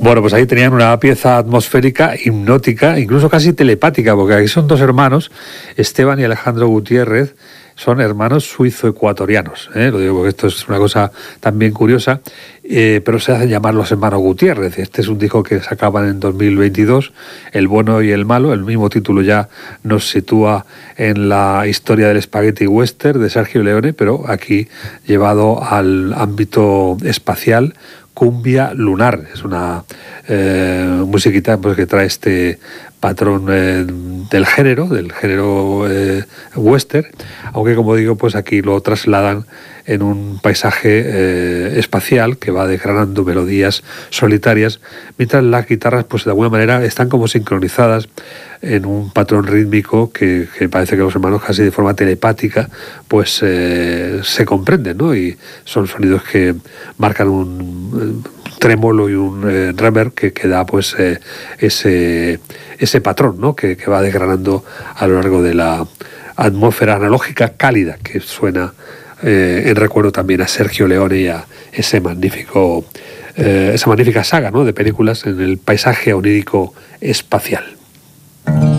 Bueno, pues ahí tenían una pieza atmosférica, hipnótica, incluso casi telepática, porque aquí son dos hermanos, Esteban y Alejandro Gutiérrez, son hermanos suizo-ecuatorianos, ¿eh? Lo digo porque esto es una cosa también curiosa, pero se hacen llamar los hermanos Gutiérrez. Este es un disco que sacaban en 2022, El bueno y el malo. El mismo título ya nos sitúa en la historia del spaghetti western de Sergio Leone, pero aquí llevado al ámbito espacial. Cumbia lunar, es una musiquita pues, que trae este patrón del género western, aunque como digo, pues aquí lo trasladan en un paisaje espacial que va desgranando melodías solitarias, mientras las guitarras pues de alguna manera están como sincronizadas en un patrón rítmico que parece que los hermanos casi de forma telepática pues se comprenden, ¿no? Y son sonidos que marcan un trémolo y un reverb que da pues ese patrón, ¿no? que va desgranando a lo largo de la atmósfera analógica cálida que suena en recuerdo también a Sergio Leone y a esa magnífica saga, ¿no? de películas en el paisaje onírico espacial.